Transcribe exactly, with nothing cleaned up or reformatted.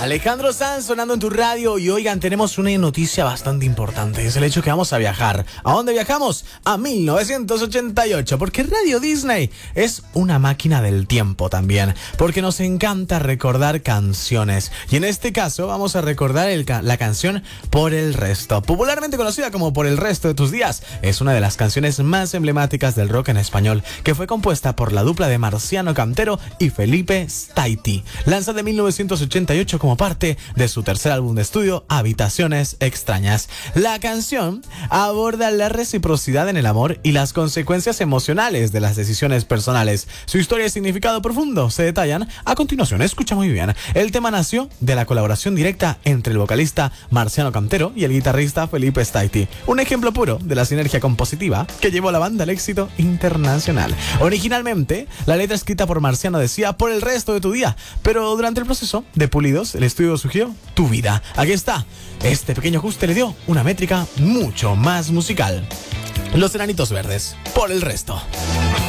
Alejandro Sanz sonando en tu radio y oigan, tenemos una noticia bastante importante. Es el hecho que vamos a viajar. ¿A dónde viajamos? A mil novecientos ochenta y ocho, porque Radio Disney es una máquina del tiempo también, porque nos encanta recordar canciones. Y en este caso vamos a recordar el ca- la canción Por el Resto, popularmente conocida como Por el Resto de Tus Días. Es una de las canciones más emblemáticas del rock en español, que fue compuesta por la dupla de Marciano Cantero y Felipe Staiti, lanzada en mil novecientos ochenta y ocho como parte de su tercer álbum de estudio, Habitaciones Extrañas. La canción aborda la reciprocidad en el amor y las consecuencias emocionales de las decisiones personales. Su historia y significado profundo se detallan a continuación. Escucha muy bien. El tema nació de la colaboración directa entre el vocalista Marciano Cantero y el guitarrista Felipe Staiti, un ejemplo puro de la sinergia compositiva que llevó a la banda al éxito internacional. Originalmente, la letra escrita por Marciano decía Por el resto de tu día, pero durante el proceso de pulidos, el estudio surgió Tu Vida. Aquí está. Este pequeño ajuste le dio una métrica mucho más musical. Los Enanitos Verdes, Por el Resto.